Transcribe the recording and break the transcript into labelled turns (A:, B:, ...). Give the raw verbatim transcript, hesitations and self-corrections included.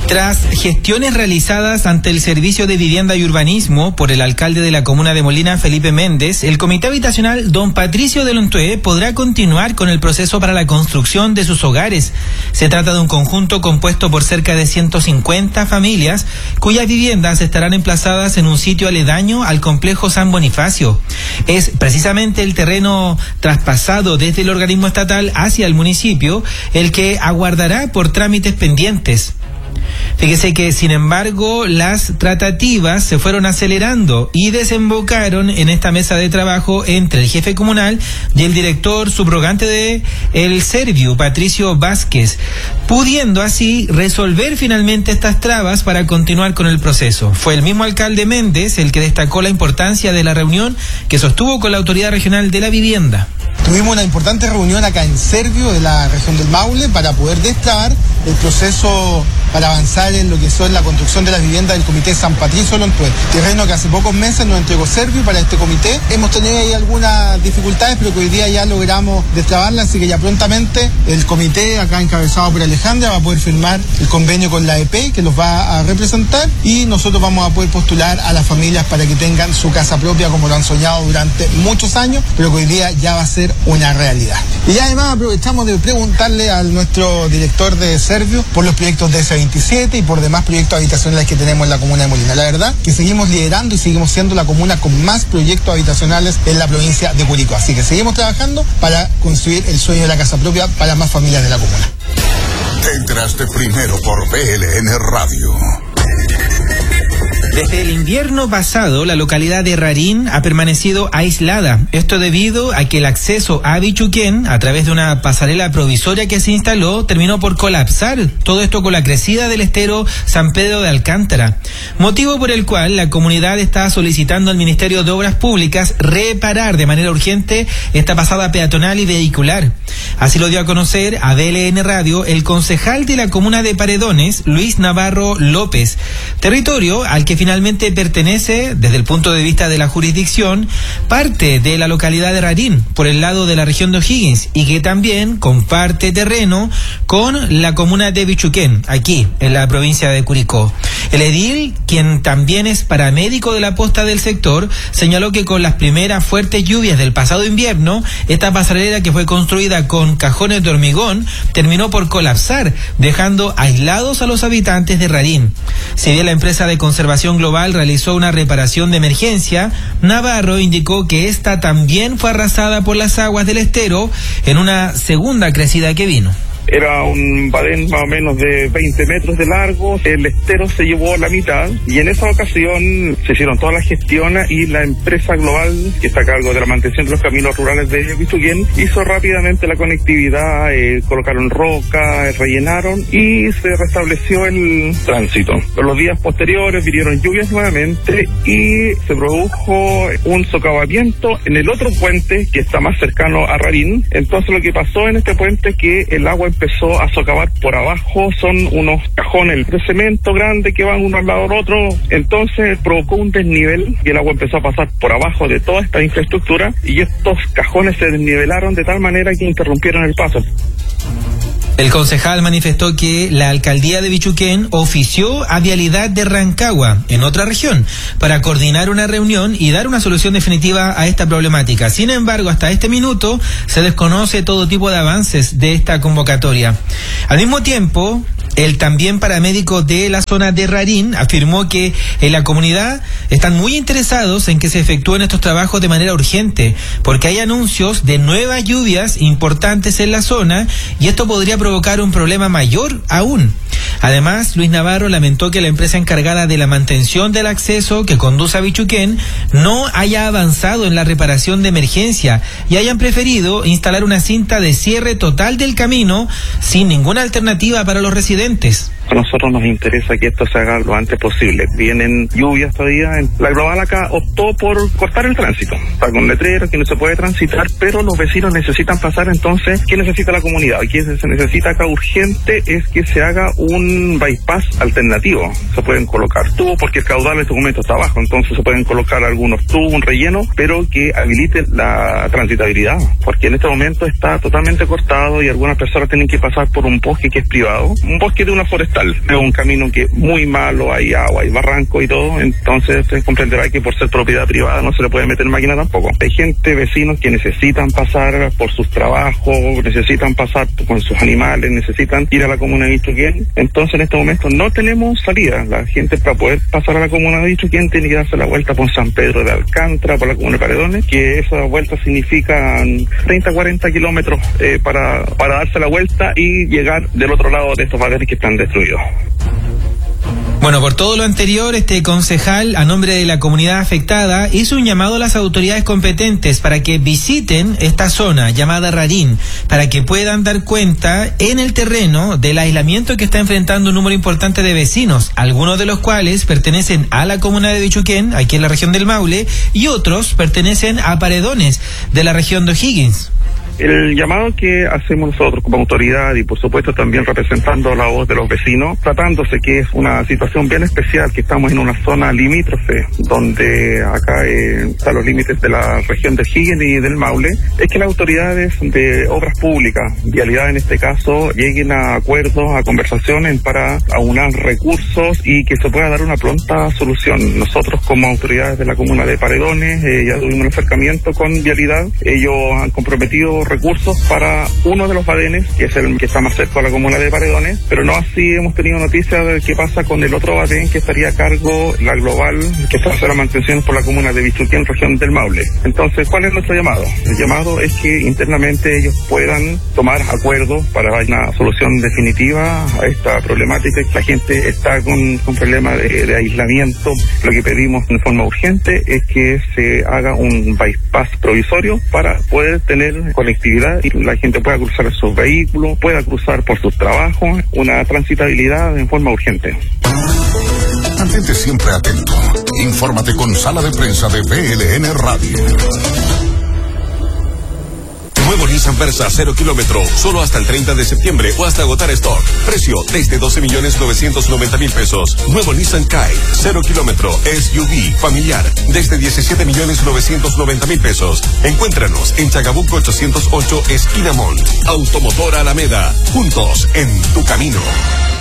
A: Tras gestiones realizadas ante el Servicio de Vivienda y Urbanismo por el alcalde de la comuna de Molina, Felipe Méndez, el Comité Habitacional Don Patricio de Lontué podrá continuar con el proceso para la construcción de sus hogares. Se trata de un conjunto compuesto por cerca de ciento cincuenta familias, cuyas viviendas estarán emplazadas en un sitio aledaño al complejo San Bonifacio. Es precisamente el terreno traspasado desde el organismo estatal hacia el municipio el que aguardará por trámites pendientes. Fíjese que, sin embargo, las tratativas se fueron acelerando y desembocaron en esta mesa de trabajo entre el jefe comunal y el director subrogante de el Serviu, Patricio Vázquez, pudiendo así resolver finalmente estas trabas para continuar con el proceso. Fue el mismo alcalde Méndez el que destacó la importancia de la reunión que sostuvo con la Autoridad Regional de la Vivienda.
B: Tuvimos una importante reunión acá en Serviu, de la región del Maule, para poder destrabar el proceso para avanzar en lo que son la construcción de las viviendas del Comité San Patricio Lontué, terreno que hace pocos meses nos entregó Serviu para este comité. Hemos tenido ahí algunas dificultades, pero que hoy día ya logramos destrabarlas, así que ya prontamente el comité, acá encabezado por Alejandra, va a poder firmar el convenio con la E P, que los va a representar, y nosotros vamos a poder postular a las familias para que tengan su casa propia, como lo han soñado durante muchos años, pero que hoy día ya va a ser una realidad. Y además aprovechamos de preguntarle a nuestro director de Serviu por los proyectos de ese veintisiete y por demás proyectos habitacionales que tenemos en la comuna de Molina. La verdad que seguimos liderando y seguimos siendo la comuna con más proyectos habitacionales en la provincia de Curicó. Así que seguimos trabajando para construir el sueño de la casa propia para más familias de la comuna.
C: Entraste primero por B L N Radio.
A: Desde el invierno pasado, la localidad de Rarín ha permanecido aislada. Esto debido a que el acceso a Bichuquén, a través de una pasarela provisoria que se instaló, terminó por colapsar. Todo esto con la crecida del estero San Pedro de Alcántara. Motivo por el cual la comunidad está solicitando al Ministerio de Obras Públicas reparar de manera urgente esta pasada peatonal y vehicular. Así lo dio a conocer a B L N Radio el concejal de la comuna de Paredones, Luis Navarro López. Territorio al que finalmente pertenece, desde el punto de vista de la jurisdicción, parte de la localidad de Rarín, por el lado de la región de O'Higgins, y que también comparte terreno con la comuna de Bichuquén, aquí, en la provincia de Curicó. El edil, quien también es paramédico de la posta del sector, señaló que con las primeras fuertes lluvias del pasado invierno, esta pasarela, que fue construida con cajones de hormigón, terminó por colapsar, dejando aislados a los habitantes de Rarín. Si bien la empresa de conservación global realizó una reparación de emergencia, Navarro indicó que esta también fue arrasada por las aguas del estero en una segunda crecida que vino.
D: Era un badén más o menos de veinte metros de largo, el estero se llevó la mitad y en esa ocasión se hicieron todas las gestiones y la empresa global que está a cargo de la mantención de los caminos rurales de Bichuquén hizo rápidamente la conectividad, eh, colocaron roca, eh, rellenaron y se restableció el tránsito. En los días posteriores vinieron lluvias nuevamente y se produjo un socavamiento en el otro puente que está más cercano a Rarín. Entonces lo que pasó en este puente es que el agua empezó a socavar por abajo, son unos cajones de cemento grandes que van uno al lado del otro, entonces provocó un desnivel y el agua empezó a pasar por abajo de toda esta infraestructura y estos cajones se desnivelaron de tal manera que interrumpieron el paso.
A: El concejal manifestó que la alcaldía de Bichuquén ofició a Vialidad de Rancagua, en otra región, para coordinar una reunión y dar una solución definitiva a esta problemática. Sin embargo, hasta este minuto se desconoce todo tipo de avances de esta convocatoria. Al mismo tiempo, el también paramédico de la zona de Rarín afirmó que en la comunidad están muy interesados en que se efectúen estos trabajos de manera urgente, porque hay anuncios de nuevas lluvias importantes en la zona y esto podría provocar un problema mayor aún. Además, Luis Navarro lamentó que la empresa encargada de la mantención del acceso que conduce a Bichuquén no haya avanzado en la reparación de emergencia y hayan preferido instalar una cinta de cierre total del camino sin ninguna alternativa para los residentes.
D: A nosotros nos interesa que esto se haga lo antes posible. Vienen lluvias todavía. La global acá optó por cortar el tránsito. Está con letreros que no se puede transitar, pero los vecinos necesitan pasar. Entonces, ¿qué necesita la comunidad? ¿Qué se necesita acá urgente? Es que se haga un bypass alternativo. Se pueden colocar tubos porque el caudal en este momento está bajo. Entonces se pueden colocar algunos tubos, un relleno, pero que habilite la transitabilidad. Porque en este momento está totalmente cortado y algunas personas tienen que pasar por un bosque que es privado. Un bosque de una forestación mortal. Es un camino que es muy malo, hay agua, hay barranco y todo, entonces usted comprenderá que por ser propiedad privada no se le puede meter máquina tampoco. Hay gente, vecinos que necesitan pasar por sus trabajos, necesitan pasar con sus animales, necesitan ir a la comuna de Vichuquén, entonces en este momento no tenemos salida. La gente para poder pasar a la comuna de Vichuquén tiene que darse la vuelta por San Pedro de Alcántara, por la comuna de Paredones, que esa vuelta significa treinta a cuarenta kilómetros eh, para, para darse la vuelta y llegar del otro lado de estos barrios que están destruidos.
A: Bueno, por todo lo anterior, este concejal, a nombre de la comunidad afectada, hizo un llamado a las autoridades competentes para que visiten esta zona llamada Rarín, para que puedan dar cuenta en el terreno del aislamiento que está enfrentando un número importante de vecinos, algunos de los cuales pertenecen a la comuna de Vichuquén, aquí en la región del Maule, y otros pertenecen a Paredones, de la región de O'Higgins.
D: El llamado que hacemos nosotros como autoridad y por supuesto también representando la voz de los vecinos, tratándose que es una situación bien especial, que estamos en una zona limítrofe, donde acá eh, están los límites de la región de O'Higgins y del Maule, es que las autoridades de obras públicas, vialidad en este caso, lleguen a acuerdos, a conversaciones para aunar recursos y que se pueda dar una pronta solución. Nosotros como autoridades de la comuna de Paredones eh, ya tuvimos un acercamiento con vialidad, ellos han comprometido recursos para uno de los badenes, que es el que está más cerca a la comuna de Paredones, pero no así hemos tenido noticias de qué pasa con el otro badén que estaría a cargo, la global, que está a hacer la mantención por la comuna de Vichuquén, región del Maule. Entonces, ¿cuál es nuestro llamado? El llamado es que internamente ellos puedan tomar acuerdos para dar una solución definitiva a esta problemática. La gente está con, con problemas de, de aislamiento. Lo que pedimos en forma urgente es que se haga un bypass provisorio para poder tener conectividad y la gente pueda cruzar sus vehículos, pueda cruzar por sus trabajos, una transitabilidad en forma urgente.
C: Mantente siempre atento. Infórmate con Sala de Prensa de B L N Radio.
E: Nuevo Nissan Versa cero kilómetro, solo hasta el treinta de septiembre o hasta agotar stock. Precio desde doce millones novecientos noventa mil pesos. Nuevo Nissan Kite cero kilómetro, S U V, familiar, desde diecisiete millones novecientos noventa mil pesos. Encuéntranos en Chagabuco ochocientos ocho, esquina Mont. Automotor Alameda, juntos en tu camino.